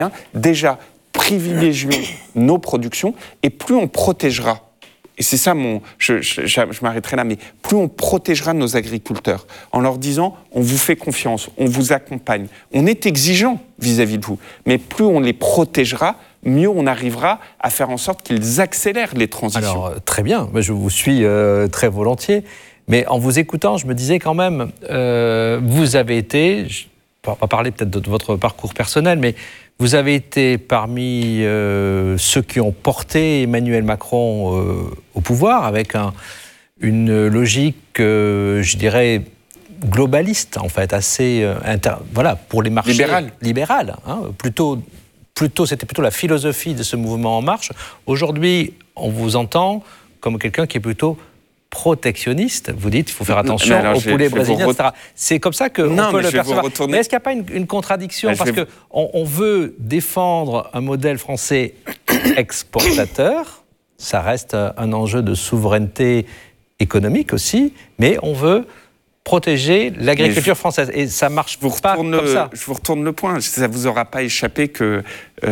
déjà, privilégions nos productions et plus on protégera. Et c'est ça je m'arrêterai là, mais plus on protégera nos agriculteurs en leur disant on vous fait confiance, on vous accompagne, on est exigeant vis-à-vis de vous, mais plus on les protégera, mieux on arrivera à faire en sorte qu'ils accélèrent les transitions. Alors, très bien, je vous suis très volontiers, mais en vous écoutant, je me disais quand même, vous avez été, je ne vais pas parler peut-être de votre parcours personnel, mais vous avez été parmi ceux qui ont porté Emmanuel Macron au pouvoir avec une logique, je dirais, globaliste, en fait, assez, voilà, pour les marchés... Libéral, hein, c'était plutôt la philosophie de ce mouvement En Marche. Aujourd'hui, on vous entend comme quelqu'un qui est plutôt protectionniste. Vous dites qu'il faut faire attention aux poulets brésiliens, etc. C'est comme ça qu'on peut le percevoir. Mais est-ce qu'il n'y a pas une contradiction ? Parce qu'on veut défendre un modèle français exportateur, ça reste un enjeu de souveraineté économique aussi, mais on veut protéger l'agriculture française. Et ça ne marche pas comme ça. Je vous retourne le point. Ça ne vous aura pas échappé que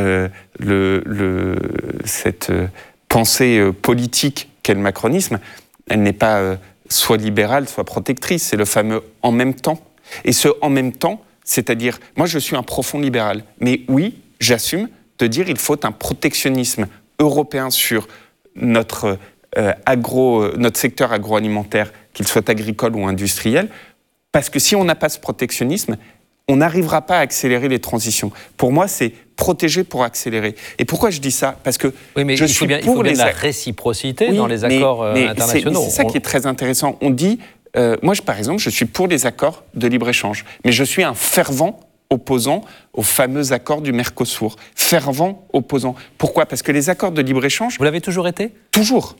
cette pensée politique qu'est le macronisme, elle n'est pas soit libérale, soit protectrice. C'est le fameux « en même temps ». Et ce « en même temps », c'est-à-dire, moi je suis un profond libéral, mais oui, j'assume de dire qu'il faut un protectionnisme européen sur notre secteur agroalimentaire, qu'il soit agricole ou industriel, parce que si on n'a pas ce protectionnisme, on n'arrivera pas à accélérer les transitions. Pour moi, c'est protéger pour accélérer. Et pourquoi je dis ça ? Parce que il faut bien la réciprocité dans les accords internationaux. C'est ça qui est très intéressant. On dit, moi par exemple, je suis pour les accords de libre-échange, mais je suis un fervent opposant aux fameux accords du Mercosur. Fervent opposant. Pourquoi ? Parce que les accords de libre-échange... Vous l'avez toujours été ? Toujours.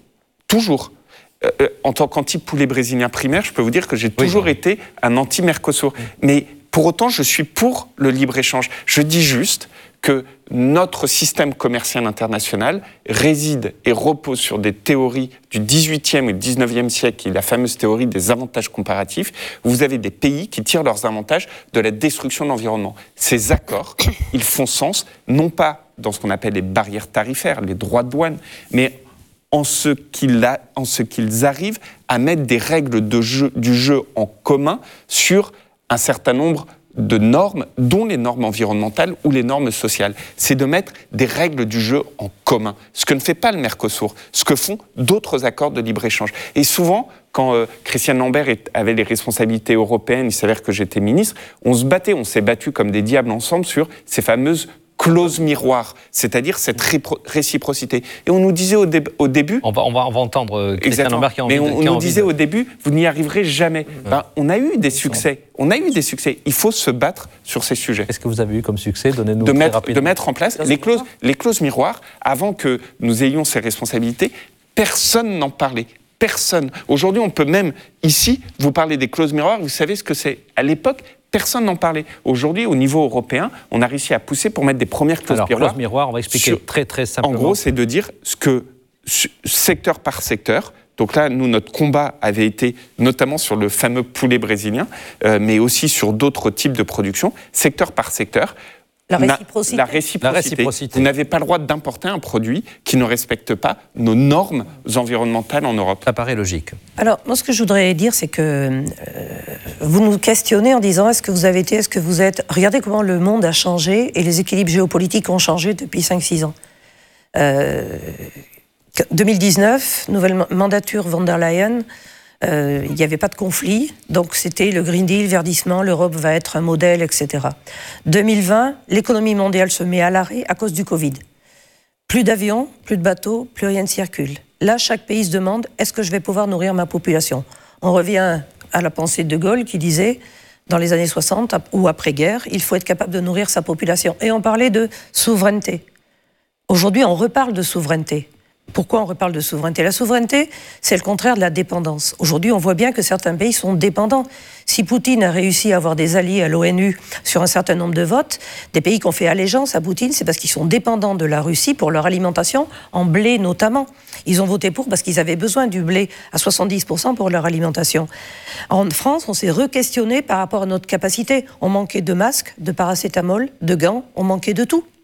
En tant qu'anti-poulet brésilien primaire, je peux vous dire que j'ai toujours été un anti-Mercosur. Mais pour autant, je suis pour le libre-échange. Je dis juste que notre système commercial international réside et repose sur des théories du XVIIIe et du XIXe siècle, qui est la fameuse théorie des avantages comparatifs, où vous avez des pays qui tirent leurs avantages de la destruction de l'environnement. Ces accords, ils font sens, non pas dans ce qu'on appelle les barrières tarifaires, les droits de douane, mais en ce qu'ils arrivent à mettre des règles du jeu en commun sur un certain nombre de normes, dont les normes environnementales ou les normes sociales. C'est de mettre des règles du jeu en commun. Ce que ne fait pas le Mercosur, ce que font d'autres accords de libre-échange. Et souvent, quand Christiane Lambert avait les responsabilités européennes, il s'avère que j'étais ministre, on s'est battus comme des diables ensemble sur ces fameuses clause miroir, c'est-à-dire cette réciprocité. Et on nous disait au début... On va entendre Christiane Lambert qui a envie de... Mais on nous disait au début, vous n'y arriverez jamais. On a eu des succès. Il faut se battre sur ces sujets. Qu'est-ce que vous avez eu comme succès ? Donnez-nous très rapidement. De mettre en place les clauses miroirs, avant que nous ayons ces responsabilités, personne n'en parlait. Personne. Aujourd'hui, on peut même, ici, vous parler des clauses miroirs, vous savez ce que c'est. À l'époque, personne n'en parlait. Aujourd'hui, au niveau européen, on a réussi à pousser pour mettre des premières clauses miroirs. Alors, clauses miroirs, on va expliquer très simplement. En gros, c'est de dire ce que, secteur par secteur, donc là, nous, notre combat avait été notamment sur le fameux poulet brésilien, mais aussi sur d'autres types de production, secteur par secteur. La réciprocité. Vous n'avez pas le droit d'importer un produit qui ne respecte pas nos normes environnementales en Europe. Ça paraît logique. Alors, moi, ce que je voudrais dire, c'est que vous nous questionnez en disant est-ce que vous avez été, est-ce que vous êtes... Regardez comment le monde a changé et les équilibres géopolitiques ont changé depuis 5-6 ans. 2019, nouvelle mandature von der Leyen, il n'y avait pas de conflit, donc c'était le Green Deal, verdissement, l'Europe va être un modèle, etc. 2020, l'économie mondiale se met à l'arrêt à cause du Covid. Plus d'avions, plus de bateaux, plus rien ne circule. Là, chaque pays se demande, est-ce que je vais pouvoir nourrir ma population ? On revient à la pensée de De Gaulle qui disait, dans les années 60 ou après-guerre, il faut être capable de nourrir sa population. Et on parlait de souveraineté. Aujourd'hui, on reparle de souveraineté. Pourquoi on reparle de souveraineté ? La souveraineté, c'est le contraire de la dépendance. Aujourd'hui, on voit bien que certains pays sont dépendants. Si Poutine a réussi à avoir des alliés à l'ONU sur un certain nombre de votes, des pays qui ont fait allégeance à Poutine, c'est parce qu'ils sont dépendants de la Russie pour leur alimentation, en blé notamment. Ils ont voté pour parce qu'ils avaient besoin du blé à 70% pour leur alimentation. En France, on s'est re-questionné par rapport à notre capacité. On manquait de masques, de paracétamol, de gants, on manquait de tout.